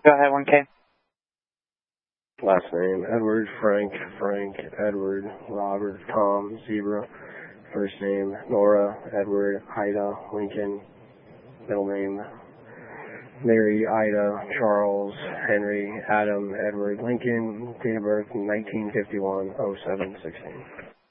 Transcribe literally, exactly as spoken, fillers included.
Go ahead, one K. Last name, Edward, Frank, Frank, Edward, Robert, Tom, Zebra. First name, Nora, Edward, Ida, Lincoln. Middle name, Mary, Ida, Charles, Henry, Adam, Edward, Lincoln. Date of birth, nineteen fifty-one, oh seven sixteen.